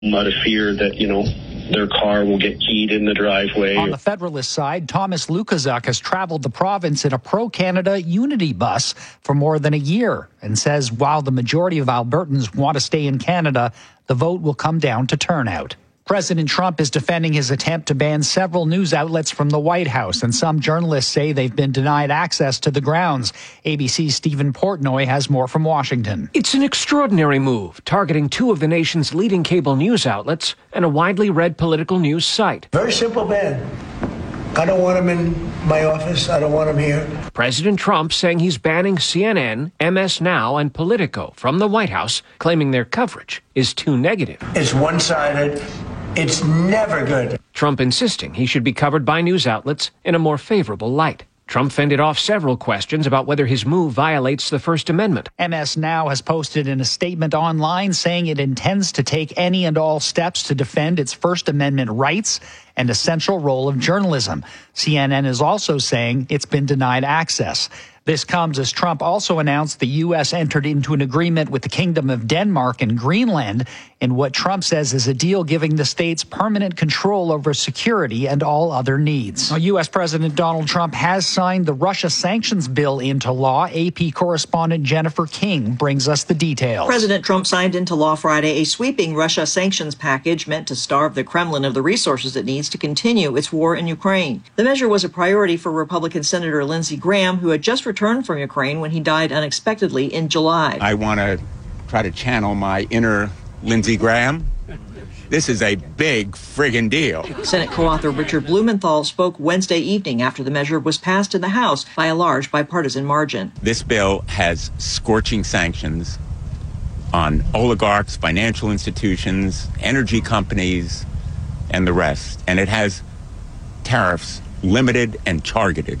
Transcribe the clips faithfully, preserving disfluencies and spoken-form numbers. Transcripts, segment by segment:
Out of fear that, you know, their car will get keyed in the driveway. On the Federalist side, Thomas Lukaszuk has traveled the province in a pro-Canada Unity bus for more than a year and says while the majority of Albertans want to stay in Canada, the vote will come down to turnout. President Trump is defending his attempt to ban several news outlets from the White House, and some journalists say they've been denied access to the grounds. A B C's Stephen Portnoy has more from Washington. It's an extraordinary move, targeting two of the nation's leading cable news outlets and a widely read political news site. Very simple ban. I don't want him in my office. I don't want him here. President Trump saying he's banning C N N, M S Now, and Politico from the White House, claiming their coverage is too negative. It's one-sided. It's never good. Trump insisting he should be covered by news outlets in a more favorable light. Trump fended off several questions about whether his move violates the First Amendment. M S Now has posted in a statement online saying it intends to take any and all steps to defend its First Amendment rights and essential role of journalism. C N N is also saying it's been denied access. This comes as Trump also announced the U S entered into an agreement with the Kingdom of Denmark and Greenland in what Trump says is a deal giving the states permanent control over security and all other needs. Now, U S President Donald Trump has signed the Russia sanctions bill into law. A P correspondent Jennifer King brings us the details. President Trump signed into law Friday a sweeping Russia sanctions package meant to starve the Kremlin of the resources it needs to continue its war in Ukraine. The measure was a priority for Republican Senator Lindsey Graham, who had just returned from Ukraine when he died unexpectedly in July. I want to try to channel my inner Lindsey Graham. This is a big friggin' deal. Senate co-author Richard Blumenthal spoke Wednesday evening after the measure was passed in the House by a large bipartisan margin. This bill has scorching sanctions on oligarchs, financial institutions, energy companies, and the rest. And it has tariffs limited and targeted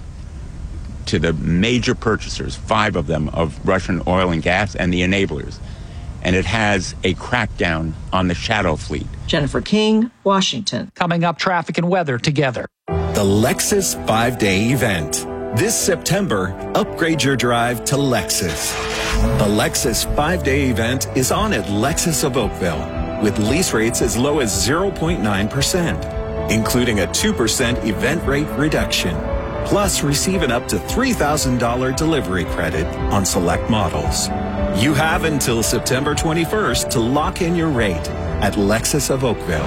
to the major purchasers, five of them, of Russian oil and gas and the enablers. And it has a crackdown on the shadow fleet. Jennifer King, Washington. Coming up, traffic and weather together. The Lexus five-day event. This September, upgrade your drive to Lexus. The Lexus five-day event is on at Lexus of Oakville with lease rates as low as zero point nine percent, including a two percent event rate reduction. Plus, receive an up to three thousand dollars delivery credit on select models. You have until September twenty-first to lock in your rate at Lexus of Oakville.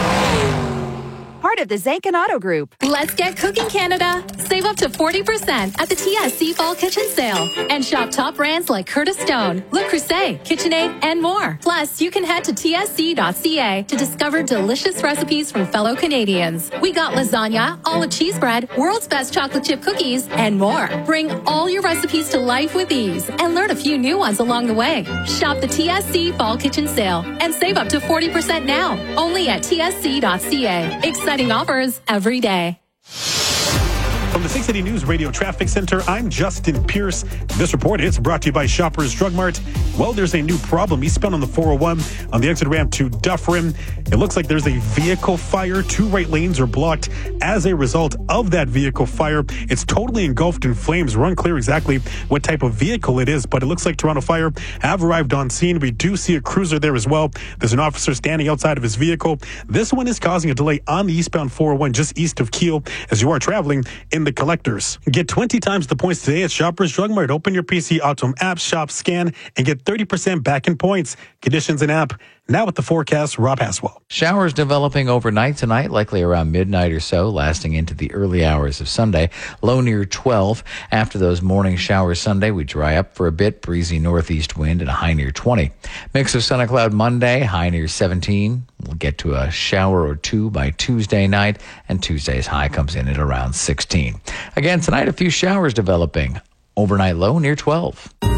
Part of the Zankin Auto Group. Let's get cooking, Canada. Save up to forty percent at the T S C Fall Kitchen Sale. And shop top brands like Curtis Stone, Le Creuset, KitchenAid, and more. Plus, you can head to T S C dot C A to discover delicious recipes from fellow Canadians. We got lasagna, olive cheese bread, world's best chocolate chip cookies, and more. Bring all your recipes to life with ease and learn a few new ones along the way. Shop the T S C Fall Kitchen Sale and save up to forty percent now. Only at T S C dot C A. Exciting offers every day. From the six eighty News Radio Traffic Center, I'm Justin Pierce. This report is brought to you by Shoppers Drug Mart. Well, there's a new problem eastbound on the four oh one on the exit ramp to Dufferin. It looks like there's a vehicle fire. Two right lanes are blocked as a result of that vehicle fire. It's totally engulfed in flames. We're unclear exactly what type of vehicle it is, but it looks like Toronto Fire have arrived on scene. We do see a cruiser there as well. There's an officer standing outside of his vehicle. This one is causing a delay on the eastbound four oh one just east of Kiel as you are traveling in the collectors. Get twenty times the points today at Shoppers Drug Mart. Open your P C Autom app, shop, scan, and get thirty percent back in points. Conditions and app. Now with the forecast, Rob Haswell. Showers developing overnight tonight, likely around midnight or so, lasting into the early hours of Sunday. Low near twelve. After those morning showers Sunday, we dry up for a bit. Breezy northeast wind and a high near twenty. Mix of sun and cloud Monday, high near seventeen. We'll get to a shower or two by Tuesday night, and Tuesday's high comes in at around sixteen. Again, tonight, a few showers developing. Overnight low near twelve.